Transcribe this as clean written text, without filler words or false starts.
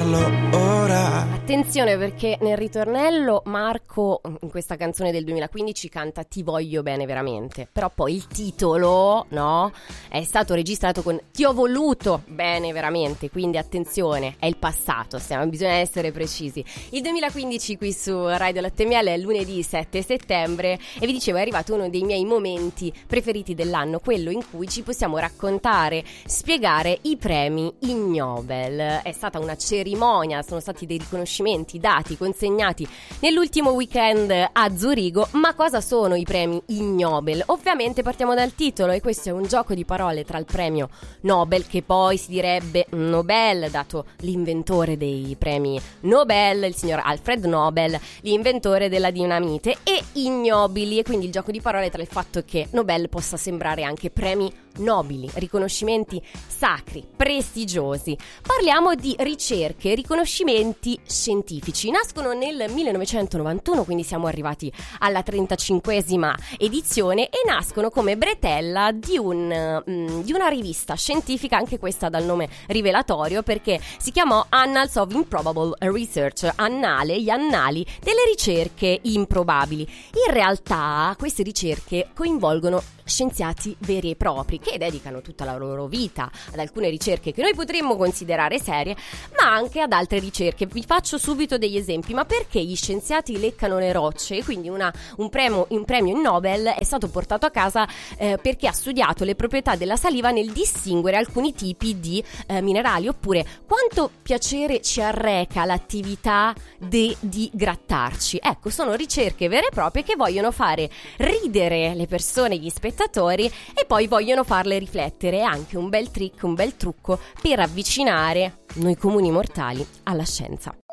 farlo ora. Attenzione, perché nel ritornello Marco in questa canzone del 2015 canta Ti voglio bene veramente, però poi il titolo, no, è stato registrato con Ti ho voluto bene veramente, quindi attenzione, è il passato, bisogna essere precisi. Il 2015 qui su Radio Latte Miele è lunedì 7 settembre e vi dicevo è arrivato uno dei miei momenti preferiti dell'anno, quello in cui ci possiamo raccontare, spiegare i premi Ig Nobel. È stata una cerimonia, sono stati dei riconoscimenti dati, consegnati nell'ultimo weekend a Zurigo. Ma cosa sono i premi Ig Nobel? Ovviamente partiamo dal titolo, e questo è un gioco di parole tra il premio Nobel, che poi si direbbe Nobel, dato l'inventore dei premi Nobel, il signor Alfred Nobel, l'inventore della dinamite, e ignobili, e quindi il gioco di parole tra il fatto che Nobel possa sembrare anche premi nobili, riconoscimenti sacri, prestigiosi. Parliamo di ricerche, riconoscimenti scientifici. Nascono nel 1991, quindi siamo arrivati alla 35esima edizione, e nascono come bretella di una rivista scientifica, anche questa dal nome rivelatorio, perché si chiamò Annals of Improbable Research, gli annali delle ricerche improbabili. In realtà queste ricerche coinvolgono scienziati veri e propri, che dedicano tutta la loro vita ad alcune ricerche che noi potremmo considerare serie, ma anche ad altre ricerche. Vi faccio subito degli esempi. Ma perché gli scienziati leccano le rocce? Quindi un premio Nobel è stato portato a casa perché ha studiato le proprietà della saliva nel distinguere alcuni tipi di minerali. Oppure, quanto piacere ci arreca l'attività di grattarci. Ecco, sono ricerche vere e proprie che vogliono fare ridere le persone, gli spettatori, e poi vogliono farle riflettere. È anche un bel trick, un bel trucco per avvicinare noi comuni mortali alla scienza.